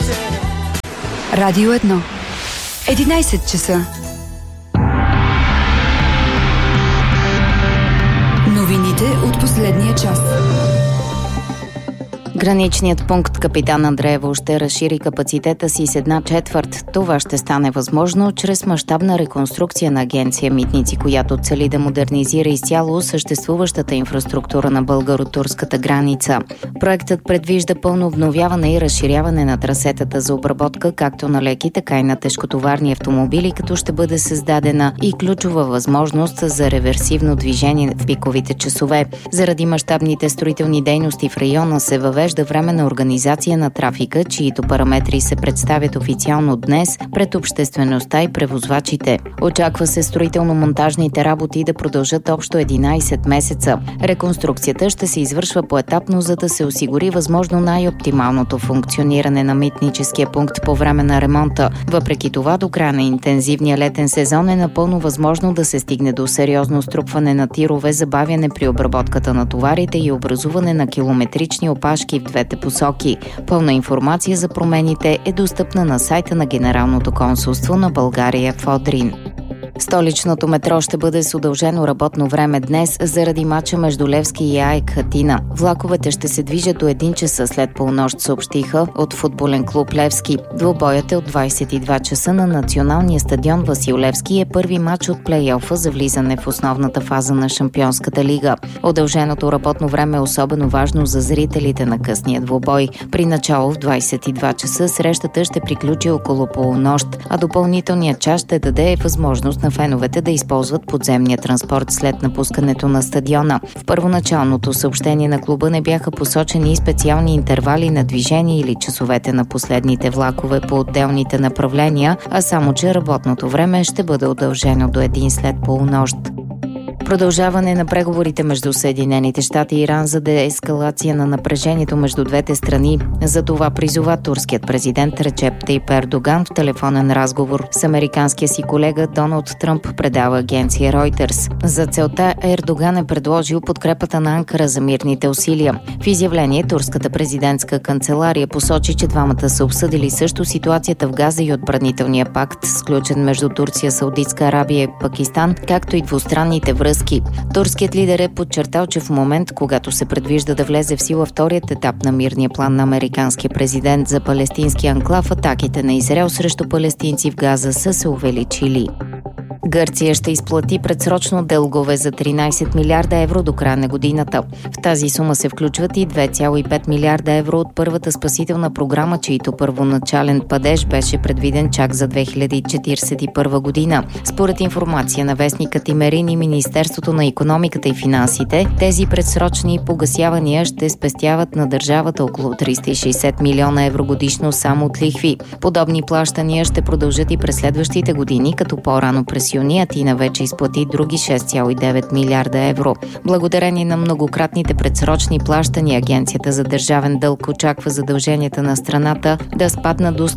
Радио 1. 11 часа. Новините от последния час. Граничният пункт Капитан Андреево ще разшири капацитета си с 1/4. Това ще стане възможно чрез мащабна реконструкция на агенция Митници, която цели да модернизира изцяло съществуващата инфраструктура на българо-турската граница. Проектът предвижда пълно обновяване и разширяване на трасетата за обработка както на леки, така и на тежкотоварни автомобили, като ще бъде създадена и ключова възможност за реверсивно движение в пиковите часове. Заради мащабните строителни дейности в района се въвежда временна организация на трафика, чието параметри се представят официално днес пред обществеността и превозвачите. Очаква се строително-монтажните работи да продължат общо 11 месеца. Реконструкцията ще се извършва поетапно, за да се осигури възможно най-оптималното функциониране на митническия пункт по време на ремонта. Въпреки това, до края на интензивния летен сезон е напълно възможно да се стигне до сериозно струпване на тирове, забавяне при обработката на товарите и образуване на километрични опашки в двете посоки. Пълна информация за промените е достъпна на сайта на Генералното консулство на България в Одрин. Столичното метро ще бъде с удължено работно време днес заради мача между Левски и АЕК Атина. Влаковете ще се движат до 1 часа след полунощ, съобщиха от футболен клуб Левски. Двубоят е от 22 часа на националния стадион Васил Левски, е първи мач от плейофа за влизане в основната фаза на Шампионската лига. Удълженото работно време е особено важно за зрителите на късния двубой. При начало в 22 часа срещата ще приключи около полунощ, а допълнителният час ще даде възможност на феновете да използват подземния транспорт след напускането на стадиона. В първоначалното съобщение на клуба не бяха посочени и специални интервали на движение или часовете на последните влакове по отделните направления, а само че работното време ще бъде удължено до 1 след полунощ. Продължаване на преговорите между Съединените щати и Иран за деескалация на напрежението между двете страни. За това призова турският президент Реджеп Тайип Ердоган в телефонен разговор с американския си колега Доналд Тръмп, предава агенция Reuters. За целта Ердоган е предложил подкрепата на Анкара за мирните усилия. В изявление турската президентска канцелария посочи, че двамата са обсъдили също ситуацията в Газа и отбранителния пакт, сключен между Турция, Саудитска Арабия и Пакистан, както и двустранните връзки. Турският лидер е подчертал, че в момент, когато се предвижда да влезе в сила вторият етап на мирния план на американския президент за палестинския анклав, атаките на Израел срещу палестинци в Газа са се увеличили. Гърция ще изплати предсрочно дългове за 13 милиарда евро до края на годината. В тази сума се включват и 2,5 милиарда евро от първата спасителна програма, чието първоначален падеж беше предвиден чак за 2041 година. Според информация на вестника Тимерин и Министерството на икономиката и финансите, тези предсрочни погасявания ще спестяват на държавата около 360 милиона евро годишно само от лихви. Подобни плащания ще продължат и през следващите години, като по-рано през юни Атина вече изплати други 6,9 милиарда евро. Благодарение на многократните предсрочни плащания, Агенцията за държавен дълг очаква задълженията на страната да спаднат до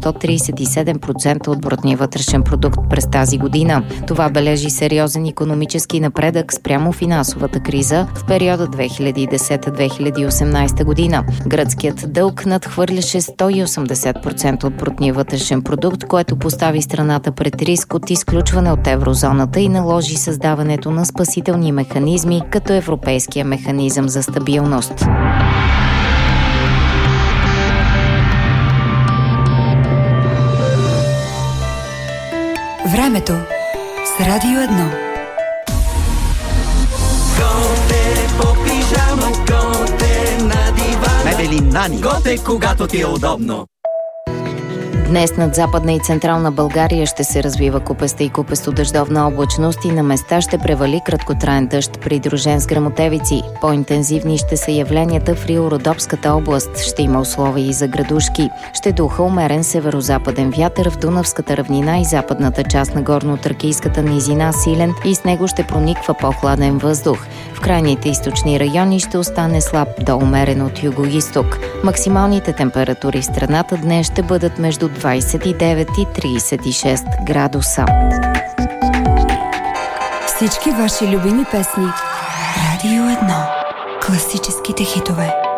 137% от брутния вътрешен продукт през тази година. Това бележи сериозен икономически напредък спрямо финансовата криза в периода 2010-2018 година. Гръцкият дълг надхвърляше 180% от брутния вътрешен продукт, което постави страната пред риск от изключване от еврозоната и наложи създаването на спасителни механизми, като Европейския механизъм за стабилност. Времето с Радио 1. Готе по пижама, готе на дивана. Мебели Нани. Готе, когато ти е удобно. Днес над Западна и Централна България ще се развива купеста и купесто-дъждовна облачност и на места ще превали краткотраен дъжд, придружен с гръмотевици. По-интензивни ще са явленията в Рило-Родопската област. Ще има условия и за градушки. Ще духа умерен северо-западен вятър в Дунавската равнина и западната част на горно-тракийската низина силен и с него ще прониква по-хладен въздух. В крайните източни райони ще остане слаб до умерен от юго-исток. Максималните температури в страната днес ще бъдат между 29 и 36 градуса. Всички ваши любими песни. Радио 1. Класическите хитове.